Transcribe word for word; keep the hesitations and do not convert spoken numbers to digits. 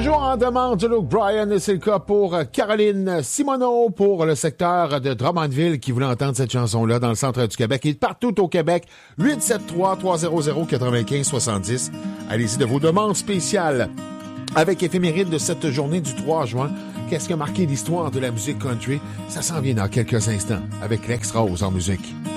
Toujours en demande de Luke Bryan, et c'est le cas pour Caroline Simoneau pour le secteur de Drummondville qui voulait entendre cette chanson-là dans le centre du Québec et partout au Québec. huit sept trois, trois zéro zéro, neuf cinq sept zéro. Allez-y de vos demandes spéciales. Avec éphéméride de cette journée du trois juin, qu'est-ce qui a marqué l'histoire de la musique country? Ça s'en vient dans quelques instants avec Lex Rose en musique.